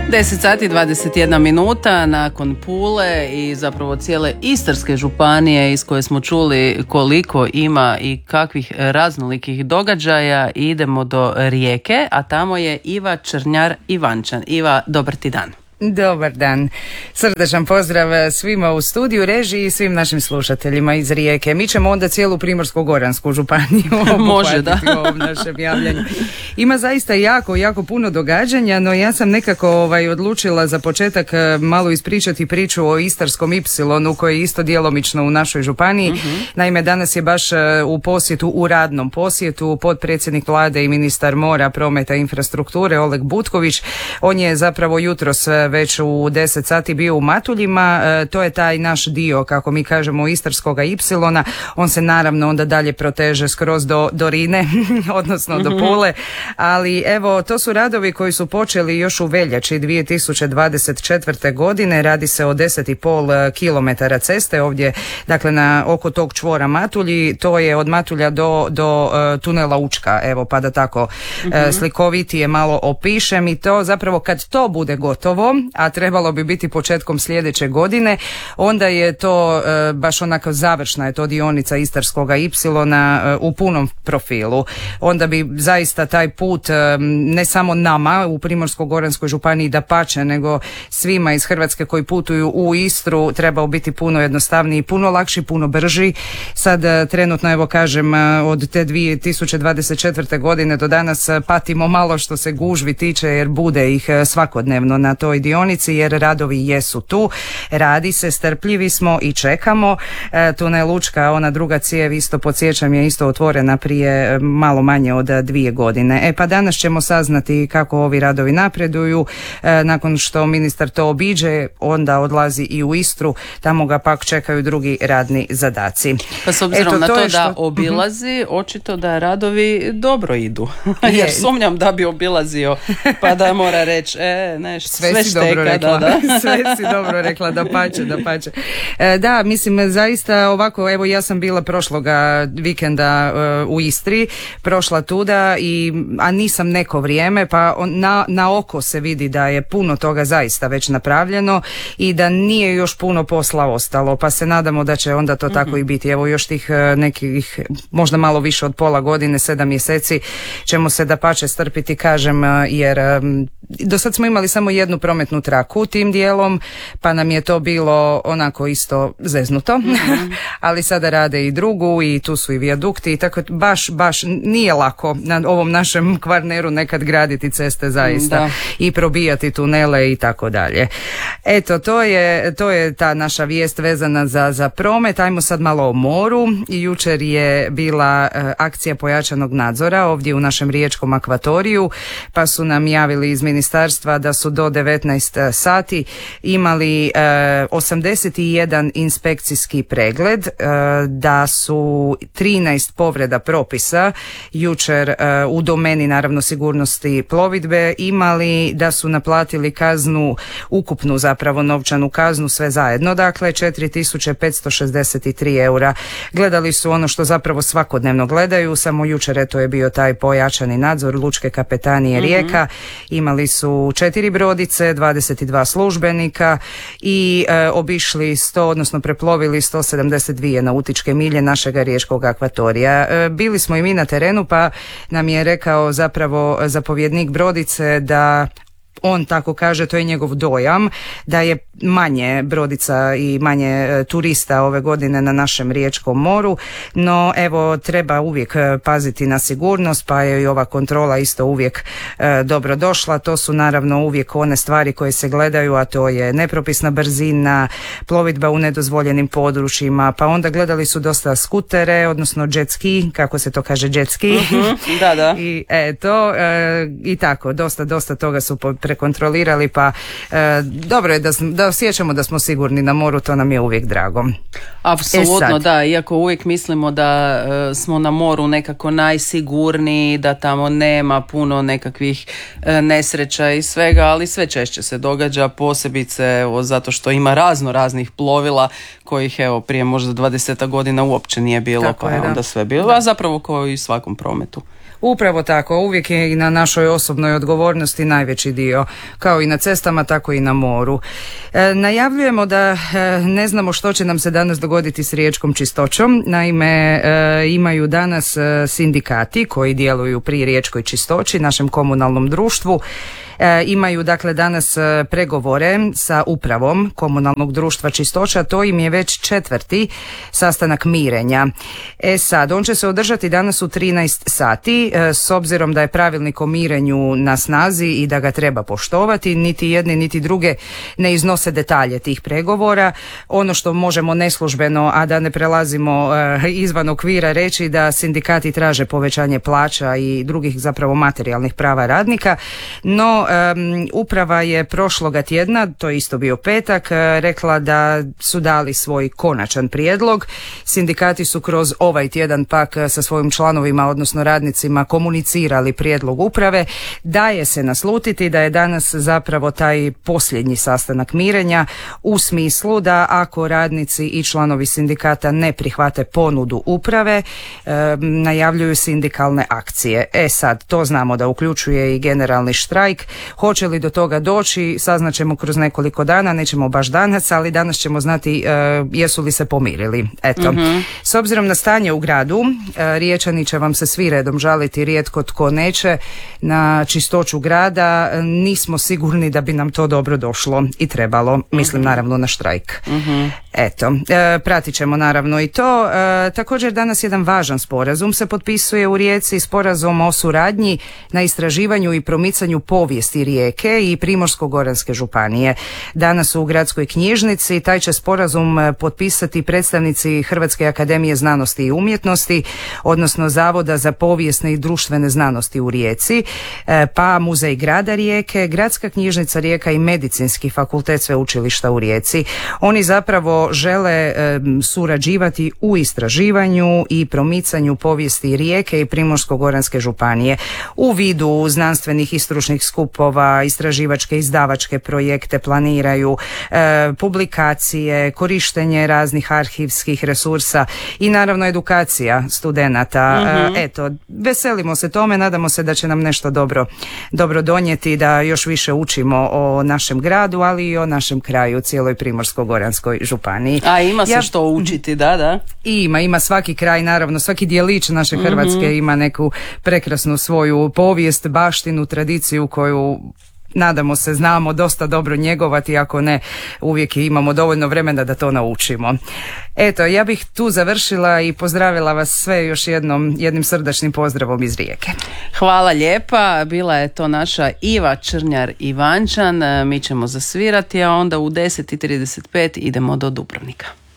10 sati 21 minuta nakon Pule i zapravo cijele Istarske županije iz koje smo čuli koliko ima i kakvih raznolikih događaja, idemo do Rijeke, a tamo je Iva Črnjar-Ivančan. Iva, dobar ti dan. Dobar dan. Srdečan pozdrav svima u studiju, režiji i svim našim slušateljima iz Rijeke. Mi ćemo onda cijelu Primorsko-goransku županiju obuhvatiti u ovom našem javljanju. Ima zaista jako puno događanja, no ja sam nekako odlučila za početak malo ispričati priču o Istarskom Ipsilonu koji je isto djelomično u našoj županiji. Naime, danas je baš u radnom posjetu potpredsjednik vlade i ministar mora, prometa i infrastrukture Oleg Butković. On je zapravo jutros već u 10 sati bio u Matuljima, to je taj naš dio, kako mi kažemo, Istarskoga Ipsilona. On se naravno onda dalje proteže skroz do Rine, odnosno do Pule, ali evo, to su radovi koji su počeli još u veljači 2024. godine. Radi se o 10,5 kilometara ceste ovdje, dakle oko tog čvora Matulji, to je od Matulja do tunela Učka, evo, pa da tako slikovitije malo opišem. I to zapravo kad to bude gotovo, a trebalo bi biti početkom sljedeće godine, onda je to baš onako završna je to dionica Istarskoga Ipsilona u punom profilu. Onda bi zaista taj put ne samo nama u Primorsko-goranskoj županiji dapače, nego svima iz Hrvatske koji putuju u Istru trebao biti puno jednostavniji, puno lakši, puno brži. Sad trenutno, evo kažem, od te 2024. godine do danas patimo malo što se gužvi tiče, jer bude ih svakodnevno na toj dionici, jer radovi jesu tu, radi se, strpljivi smo i čekamo. Tunel Učka, ona druga cijev, isto podsjećam, je isto otvorena prije malo manje od 2 godine. Pa danas ćemo saznati kako ovi radovi napreduju. Nakon što ministar to obiđe, onda odlazi i u Istru, tamo ga pak čekaju drugi radni zadaci. Pa s obzirom na to da obilazi, očito da radovi dobro idu. Jer sumnjam da bi obilazio pa da mora reći sve šteka, dobro rekla. Da. Sve si dobro rekla, da pače. Da, mislim, zaista ovako, evo ja sam bila prošloga vikenda u Istri, prošla tuda, a nisam neko vrijeme, pa na oko se vidi da je puno toga zaista već napravljeno i da nije još puno posla ostalo, pa se nadamo da će onda to tako i biti. Evo još tih nekih, možda malo više od pola godine, 7 mjeseci ćemo se dapače strpiti, kažem, jer do sad smo imali samo jednu prometnu traku tim dijelom, pa nam je to bilo onako isto zeznuto, ali sada rade i drugu i tu su i vijadukti i tako baš nije lako na ovom našem Kvarneru nekad graditi ceste zaista i probijati tunele i tako dalje. Eto, to je ta naša vijest vezana za promet. Ajmo sad malo o moru. Jučer je bila akcija pojačanog nadzora ovdje u našem riječkom akvatoriju, pa su nam javili iz ministarstva da su do 19 sati imali 81 inspekcijski pregled, da su 13 povreda propisa jučer u domeni naravno sigurnosti plovidbe imali, da su naplatili kaznu, ukupnu zapravo novčanu kaznu sve zajedno, dakle 4.563 eura. Gledali su ono što zapravo svakodnevno gledaju, samo jučer je bio taj pojačani nadzor Lučke kapetanije Rijeka. Imali su 4 brodice, 22 službenika i obišli 100, odnosno preplovili 172 nautičke milje našega riječkog akvatorija. Bili smo i mi na terenu, pa nam je rekao zapravo zapovjednik brodice da on tako kaže, to je njegov dojam, da je manje brodica i manje turista ove godine na našem riječkom moru, no evo treba uvijek paziti na sigurnost, pa je i ova kontrola isto uvijek dobro došla. To su naravno uvijek one stvari koje se gledaju, a to je nepropisna brzina, plovidba u nedozvoljenim područjima, pa onda gledali su dosta skutere, odnosno jet ski, kako se to kaže, jet ski. Da. I eto, i tako, dosta toga su prekontrolirali, pa dobro je da osjećamo da smo sigurni na moru, to nam je uvijek drago. Apsolutno, da, iako uvijek mislimo da smo na moru nekako najsigurniji, da tamo nema puno nekakvih nesreća i svega, ali sve češće se događa, posebice zato što ima raznih plovila kojih prije možda 20 godina uopće nije bilo, tako pa je onda sve bilo, a zapravo kao i svakom prometu. Upravo tako, uvijek je i na našoj osobnoj odgovornosti najveći dio, kao i na cestama, tako i na moru. Najavljujemo da ne znamo što će nam se danas dogoditi s riječkom čistoćom. Naime, imaju danas sindikati koji djeluju pri riječkoj čistoći, našem komunalnom društvu. Imaju dakle danas pregovore sa upravom komunalnog društva Čistoća, to im je već 4. sastanak mirenja. Sad, on će se održati danas u 13 sati, s obzirom da je pravilnik o mirenju na snazi i da ga treba poštovati, niti jedni niti druge ne iznose detalje tih pregovora. Ono što možemo neslužbeno, a da ne prelazimo izvan okvira, reći da sindikati traže povećanje plaća i drugih zapravo materijalnih prava radnika, no uprava je prošloga tjedna, to je isto bio petak, rekla da su dali svoj konačan prijedlog. Sindikati su kroz ovaj tjedan pak sa svojim članovima, odnosno radnicima, komunicirali prijedlog uprave. Daje se naslutiti da je danas zapravo taj posljednji sastanak mirenja, u smislu da ako radnici i članovi sindikata ne prihvate ponudu uprave, najavljuju sindikalne akcije. Sad, to znamo da uključuje i generalni štrajk. Hoće li do toga doći, saznaćemo kroz nekoliko dana, nećemo baš danas, ali danas ćemo znati jesu li se pomirili. Eto, s obzirom na stanje u gradu, Riječani će vam se svi redom žaliti, rijetko tko neće, na čistoću grada. Nismo sigurni da bi nam to dobro došlo i trebalo, mislim naravno na štrajk. Eto, pratit ćemo naravno i to. Također danas jedan važan sporazum se potpisuje u Rijeci, sporazum o suradnji na istraživanju i promicanju povijesti Rijeke i Primorsko-goranske županije. Danas u gradskoj knjižnici taj će sporazum potpisati predstavnici Hrvatske akademije znanosti i umjetnosti, odnosno Zavoda za povijesne i društvene znanosti u Rijeci, pa Muzej grada Rijeke, Gradska knjižnica Rijeka i Medicinski fakultet sveučilišta u Rijeci. Oni zapravo žele surađivati u istraživanju i promicanju povijesti Rijeke i Primorsko-goranske županije u vidu znanstvenih i stručnih skupova, istraživačke, izdavačke projekte planiraju, publikacije, korištenje raznih arhivskih resursa i naravno edukacija studenata. Eto, veselimo se tome, nadamo se da će nam nešto dobro donijeti, da još više učimo o našem gradu, ali i o našem kraju, cijeloj Primorsko-goranskoj županiji. A ima se što učiti, da? Ima svaki kraj, naravno, svaki dijelić naše Hrvatske ima neku prekrasnu svoju povijest, baštinu, tradiciju koju nadamo se znamo dosta dobro njegovati, ako ne uvijek imamo dovoljno vremena da to naučimo. Eto, ja bih tu završila i pozdravila vas sve još jednim srdačnim pozdravom iz Rijeke. Hvala lijepa, bila je to naša Iva Črnjar-Ivančan, mi ćemo zasvirati, a onda u 10:35 idemo do Dubrovnika.